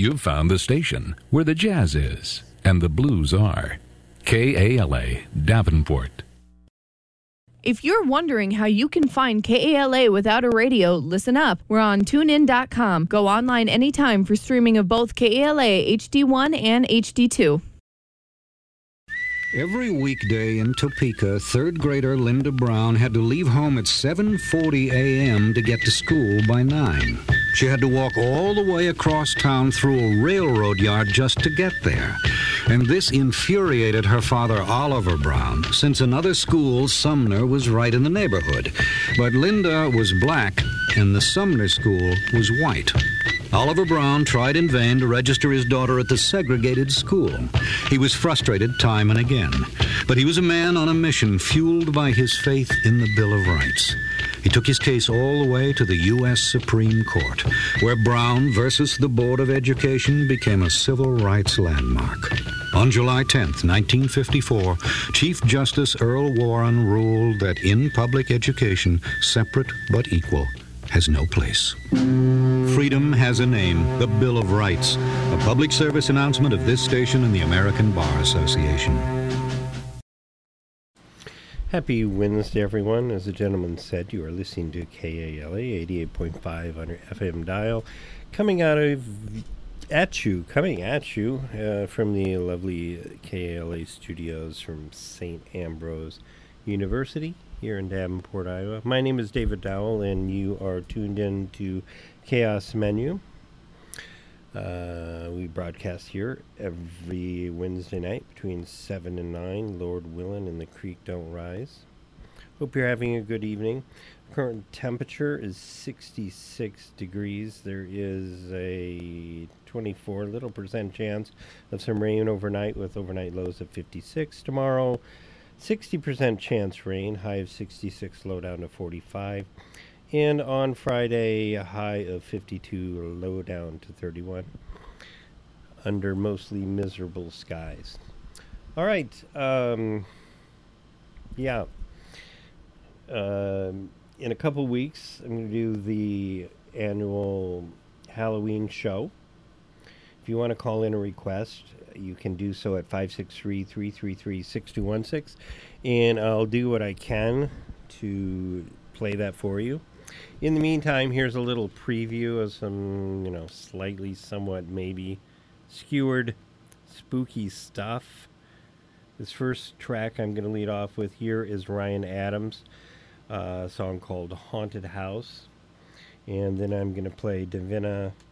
You've found the station where the jazz is and the blues are. KALA, Davenport. If you're wondering how you can find KALA without a radio, listen up. We're on TuneIn.com. Go online anytime for streaming of both KALA HD1 and HD2. Every weekday in Topeka, third grader Linda Brown had to leave home at 7:40 a.m. to get to school by 9. She had to walk all the way across town through a railroad yard just to get there. And this infuriated her father, Oliver Brown, since another school, Sumner, was right in the neighborhood. But Linda was black, and the Sumner school was white. Oliver Brown tried in vain to register his daughter at the segregated school. He was frustrated time and again. But he was a man on a mission fueled by his faith in the Bill of Rights. He took his case all the way to the U.S. Supreme Court, where Brown versus the Board of Education became a civil rights landmark. On July 10th, 1954, Chief Justice Earl Warren ruled that in public education, separate but equal has no place. Freedom has a name, the Bill of Rights, a public service announcement of this station and the American Bar Association. Happy Wednesday, everyone. As the gentleman said, you are listening to KALA 88.5 on your FM dial, coming at you from the lovely KALA studios from St. Ambrose University here in Davenport, Iowa. My name is David Dowell, and you are tuned in to Chaos Menu. We broadcast here every Wednesday night between 7 and 9, Lord willing, and the creek don't rise. Hope you're having a good evening. Current temperature is 66 degrees. There is a 24% chance of some rain overnight, with overnight lows of 56. Tomorrow, 60% chance rain, high of 66, low down to 45. And on Friday, a high of 52, low down to 31, under mostly miserable skies. All right. In a couple weeks, I'm going to do the annual Halloween show. If you want to call in a request, you can do so at 563-333-6216, and I'll do what I can to play that for you. In the meantime, here's a little preview of some, slightly, somewhat, maybe skewered, spooky stuff. This first track I'm going to lead off with here is Ryan Adams, a song called Haunted House. And then I'm going to play Davina